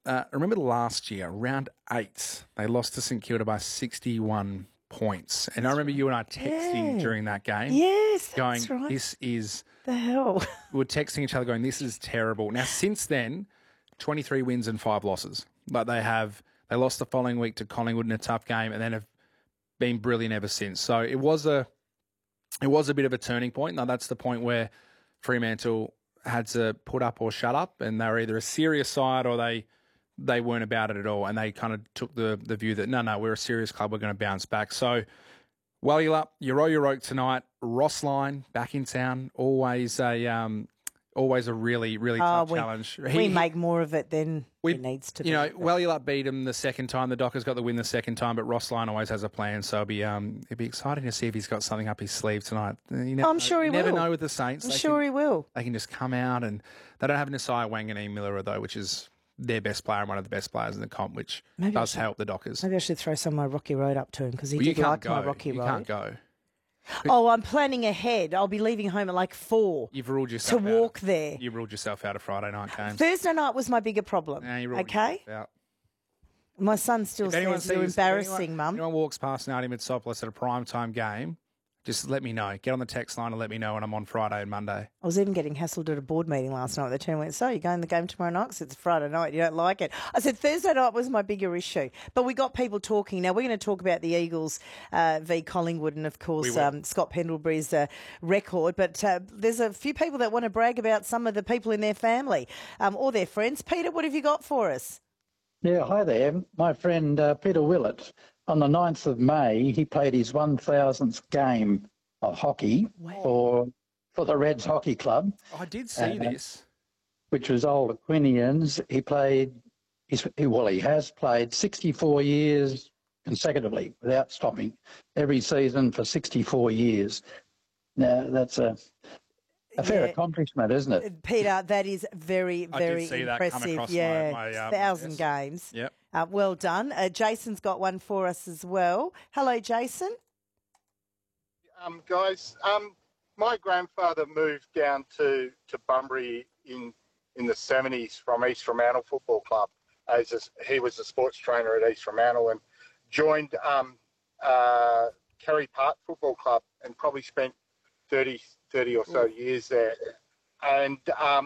remember last year, round 8, they lost to St Kilda by 61 points. And I remember you and I texting during that game. Yes, going, that's right. this is... The hell? We were texting each other going, this is terrible. Now, since then, 23 wins and 5 losses. But they lost the following week to Collingwood in a tough game and then have been brilliant ever since. So it was a bit of a turning point. Now, that's the point where Fremantle had to put up or shut up, and they were either a serious side or they weren't about it at all, and they kind of took the view that, no, we're a serious club, we're going to bounce back. So, Walyalup, you roll your oak tonight. Ross Lyon back in town, always a really, really tough challenge. We make more of it than it needs to be. You know, Walyalup beat him the second time. The Dockers got the win the second time, but Ross Lyon always has a plan, so it'd be exciting to see if he's got something up his sleeve tonight. I'm sure he will. You never know with the Saints. I'm sure he will. They can just come out, and they don't have Nasiah Wanganeen-Miller, though, which is their best player and one of the best players in the comp, which does help the Dockers. Maybe I should throw some of my Rocky Road up to him because he did like my Rocky Road. You can't go. Oh, I'm planning ahead. I'll be leaving home at like 4. You've ruled yourself to walk there. You ruled yourself out of Friday night games. Thursday night was my bigger problem. Yeah, you ruled okay? yourself out. My son still says you're embarrassing, Mum. If anyone walks past Nardi Mitsopoulos at a primetime game, just let me know. Get on the text line and let me know when I'm on Friday and Monday. I was even getting hassled at a board meeting last night. They turned and went, so you're going to the game tomorrow night? Because it's Friday night. You don't like it. I said Thursday night was my bigger issue. But we got people talking. Now, we're going to talk about the Eagles v Collingwood and, of course, Scott Pendlebury's record. But there's a few people that want to brag about some of the people in their family or their friends. Peter, what have you got for us? Yeah, hi there. My friend Peter Willett, on the 9th of May, he played his 1,000th game of hockey for the Reds Hockey Club. Oh, I did see this. Which was Old Aquinians. He has played 64 years consecutively without stopping, every season for 64 years. Now, that's a fair accomplishment, isn't it? Peter, that is very, very impressive. That come across my 1,000 games. Yep. Well done. Jason's got one for us as well. Hello, Jason. Guys, my grandfather moved down to Bunbury in the 70s from East Fremantle Football Club. He was a sports trainer at East Fremantle and joined Kerry Park Football Club and probably spent 30 or so years there. And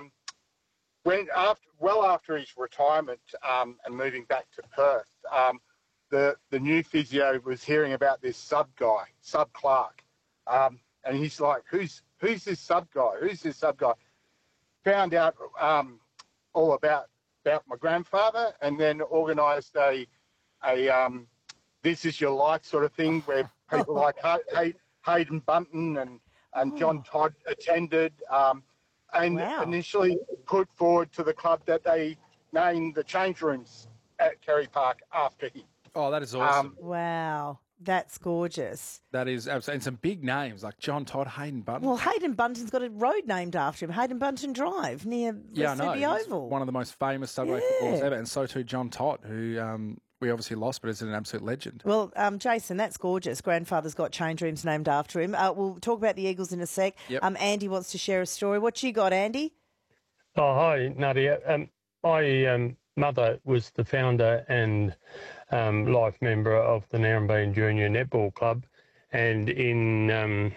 after his retirement and moving back to Perth, the new physio was hearing about this Sub Clark. And he's like, who's this sub guy? Who's this sub guy? Found out all about my grandfather, and then organised a This Is Your Life sort of thing where people like Hayden Bunton and John Todd attended, initially put forward to the club that they named the change rooms at Kerry Park after him. Oh, that is awesome. Wow. That's gorgeous. That is absolutely. And some big names like John Todd, Hayden Bunton. Well, Hayden Bunton's got a road named after him, Hayden Bunton Drive, near Recife Oval. He's one of the most famous subway footballers ever, and so too John Todd, who we obviously lost, but is an absolute legend. Well, Jason, that's gorgeous. Grandfather's got change rooms named after him. We'll talk about the Eagles in a sec. Yep. Andy wants to share a story. What you got, Andy? Oh, hi, Nadia. My mother was the founder and life member of the Narrabeen Junior Netball Club, and in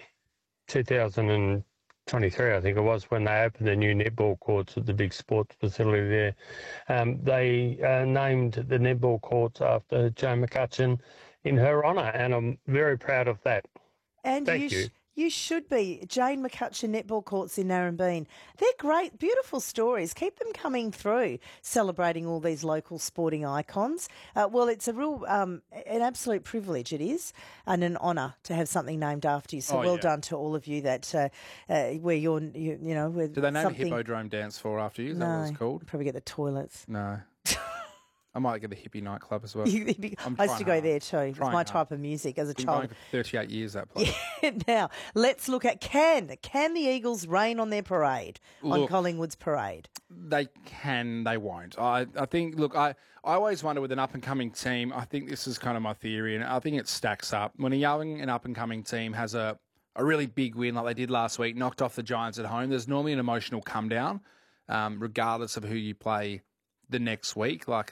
2023, I think it was, when they opened the new netball courts at the big sports facility there, they named the netball courts after Jo McCutcheon in her honour, and I'm very proud of that. And Thank you. You should be. Jane McCutcheon netball courts in Narrabeen. They're great, beautiful stories. Keep them coming through, celebrating all these local sporting icons. Well, it's a real, an absolute privilege it is, and an honour to have something named after you. So done to all of you that where you're, you know. Where do they name a Hippodrome dance floor after you? Is that what it's called? Probably get the toilets. No. I might get the hippie nightclub as well. I used to go there too. It's my type of music as a child. Been going for 38 years, that place. Yeah, now, let's look at can the Eagles rain on their parade, on Collingwood's parade? They can, they won't. I think, look, I always wonder with an up-and-coming team, I think this is kind of my theory, and I think it stacks up. When a young and up-and-coming team has a really big win like they did last week, knocked off the Giants at home, there's normally an emotional come-down, regardless of who you play the next week. Like,